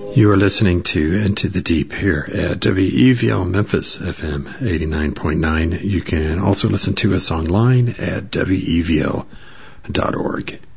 You are listening to Into the Deep here at WEVL Memphis FM 89.9. You can also listen to us online at WEVL.org.